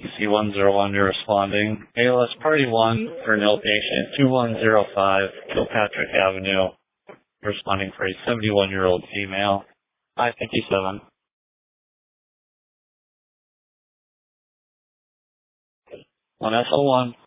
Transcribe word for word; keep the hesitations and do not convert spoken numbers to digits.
C one zero one, you're responding. A L S Party one for no patient, two one zero five, Kilpatrick Avenue. Responding for a seventy-one-year-old female. I fifty-seven. On S L one.